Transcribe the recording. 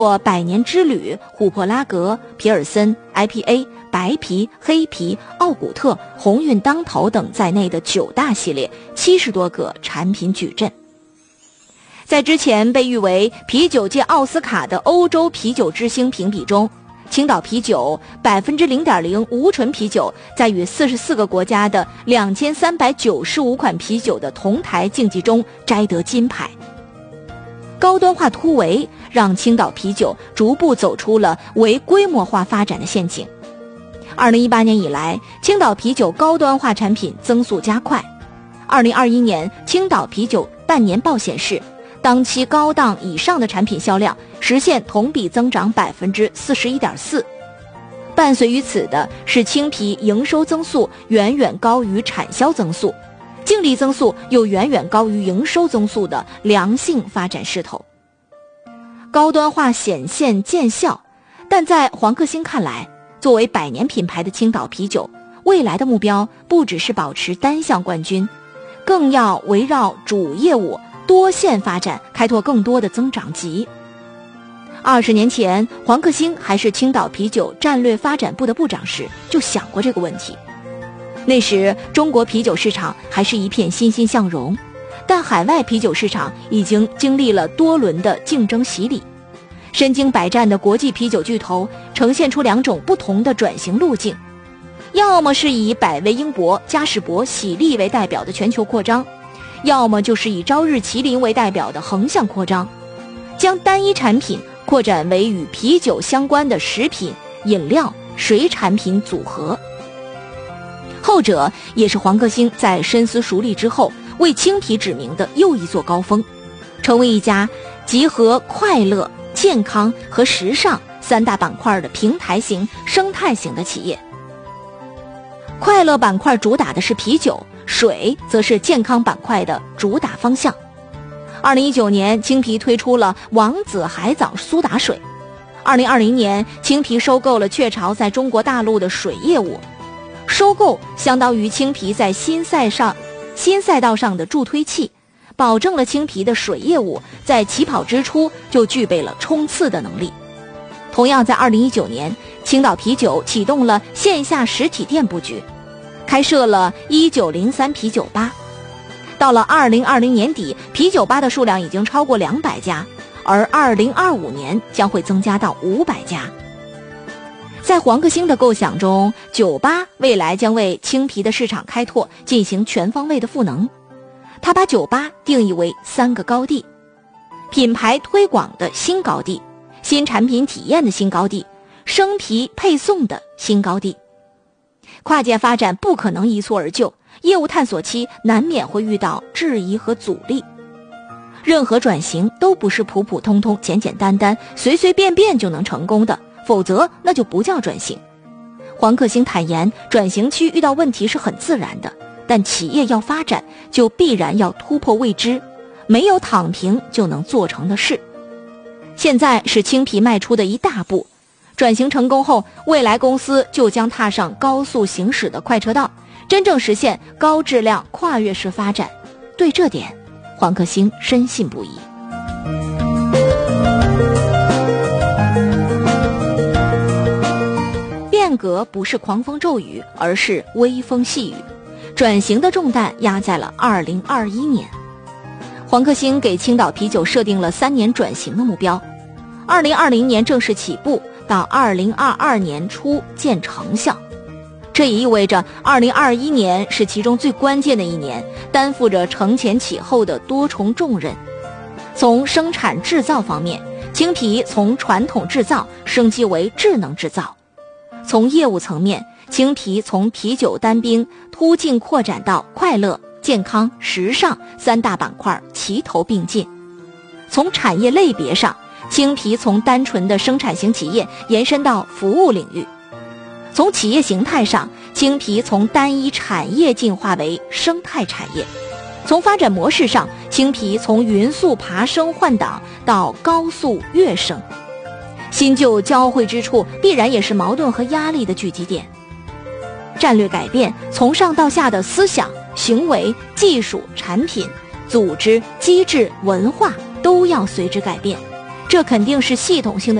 过百年之旅、琥珀拉格、皮尔森、IPA、白啤、黑啤、奥古特、鸿运当头等在内的9大系列70多个产品矩阵。在之前被誉为啤酒界奥斯卡的欧洲啤酒之星评比中，青岛啤酒 0.0% 无醇啤酒在与44个国家的2395款啤酒的同台竞技中摘得金牌。高端化突围让青岛啤酒逐步走出了为规模化发展的陷阱。2018年以来，青岛啤酒高端化产品增速加快。2021年青岛啤酒半年报显示，当期高档以上的产品销量实现同比增长 41.4%。 伴随于此的是青啤营收增速远远高于产销增速，净利增速又远远高于营收增速的良性发展势头。高端化显现见效，但在黄克兴看来，作为100年品牌的青岛啤酒，未来的目标不只是保持单项冠军，更要围绕主业务多线发展，开拓更多的增长极。20年前，黄克兴还是青岛啤酒战略发展部的部长时，就想过这个问题。那时中国啤酒市场还是一片欣欣向荣，但海外啤酒市场已经经历了多轮的竞争洗礼。身经百战的国际啤酒巨头呈现出2种不同的转型路径，要么是以百威英博、嘉士伯、喜力为代表的全球扩张，要么就是以朝日麒麟为代表的横向扩张，将单一产品扩展为与啤酒相关的食品、饮料、水产品组合。后者也是黄克兴在深思熟虑之后为青啤指明的又一座高峰，成为一家集合快乐、健康和时尚3大板块的平台型、生态型的企业。快乐板块主打的是啤酒，水则是健康板块的主打方向。2019年，青啤推出了王子海藻苏打水。2020年，青啤收购了雀巢在中国大陆的水业务。收购相当于青啤在新赛道上的助推器，保证了青啤的水业务在起跑之初就具备了冲刺的能力。同样在2019年，青岛啤酒启动了线下实体店布局，开设了1903啤酒吧。到了2020年底，啤酒吧的数量已经超过200家，而2025年将会增加到500家。在黄克兴的构想中，酒吧未来将为青啤的市场开拓进行全方位的赋能。他把酒吧定义为3个高地：品牌推广的新高地、新产品体验的新高地、生啤配送的新高地。跨界发展不可能一蹴而就，业务探索期难免会遇到质疑和阻力。任何转型都不是普普通通、简简单单、随随便便就能成功的，否则那就不叫转型。黄克兴坦言，转型期遇到问题是很自然的，但企业要发展就必然要突破未知，没有躺平就能做成的事。现在是青啤迈出的一大步，转型成功后，未来公司就将踏上高速行驶的快车道，真正实现高质量跨越式发展。对这点，黄克兴深信不疑。变革不是狂风骤雨，而是微风细雨。转型的重担压在了2021年。黄克兴给青岛啤酒设定了3年转型的目标，2020年正式起步，到2022年初见成效。这也意味着2021年是其中最关键的一年，担负着承前启后的多重重任。从生产制造方面，青啤从传统制造升级为智能制造；从业务层面，青啤从啤酒单兵突进扩展到快乐、健康、时尚3大板块齐头并进；从产业类别上，青啤从单纯的生产型企业延伸到服务领域；从企业形态上，青啤从单一产业进化为生态产业；从发展模式上，青啤从匀速爬升换挡到高速跃升。新旧交汇之处，必然也是矛盾和压力的聚集点。战略改变，从上到下的思想、行为、技术、产品、组织、机制、文化都要随之改变， 这肯定是系统性的